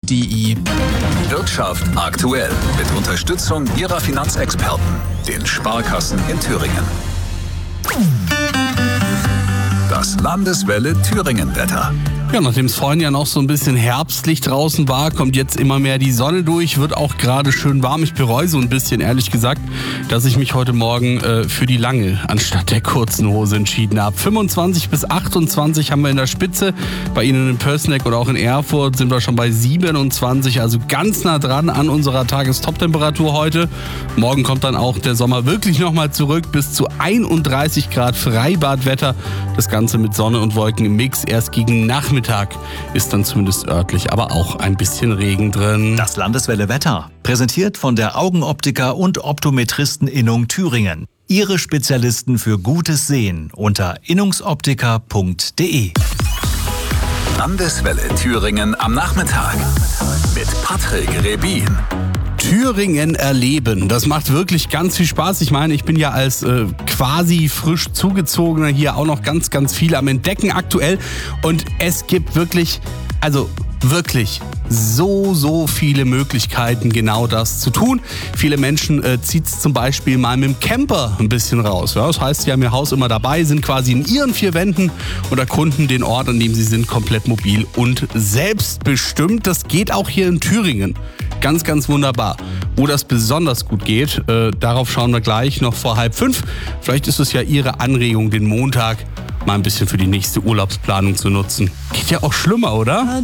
sparkassen.de. Wirtschaft aktuell mit Unterstützung Ihrer Finanzexperten, den Sparkassen in Thüringen. Das Landeswelle Thüringen-Wetter. Ja, nachdem es vorhin ja noch so ein bisschen herbstlich draußen war, kommt jetzt immer mehr die Sonne durch, wird auch gerade schön warm. Ich bereue so ein bisschen, ehrlich gesagt, dass ich mich heute Morgen für die lange anstatt der kurzen Hose entschieden habe. 25 bis 28 haben wir in der Spitze. Bei Ihnen in Pößneck oder auch in Erfurt sind wir schon bei 27, also ganz nah dran an unserer Tagestop-Temperatur heute. Morgen kommt dann auch der Sommer wirklich nochmal zurück, bis zu 31 Grad Freibadwetter. Das Ganze mit Sonne und Wolken im Mix. Erst gegen Nachmittag ist dann zumindest örtlich aber auch ein bisschen Regen drin. Das Landeswelle Wetter, präsentiert von der Augenoptiker und Optometristen-Innung Thüringen. Ihre Spezialisten für gutes Sehen unter innungsoptiker.de. Landeswelle Thüringen am Nachmittag mit Patrick Rebin. Thüringen erleben. Das macht wirklich ganz viel Spaß. Ich meine, ich bin ja als quasi frisch Zugezogener hier auch noch ganz, ganz viel am Entdecken aktuell. Und es gibt wirklich so viele Möglichkeiten, genau das zu tun. Viele Menschen zieht es zum Beispiel mal mit dem Camper ein bisschen raus. Ja, das heißt, sie haben ihr Haus immer dabei, sind quasi in ihren 4 Wänden und erkunden den Ort, an dem sie sind, komplett mobil und selbstbestimmt. Das geht auch hier in Thüringen. Ganz, ganz wunderbar. Wo das besonders gut geht, darauf schauen wir gleich noch vor 4:30. Vielleicht ist es ja Ihre Anregung, den Montag mal ein bisschen für die nächste Urlaubsplanung zu nutzen. Geht ja auch schlimmer, oder?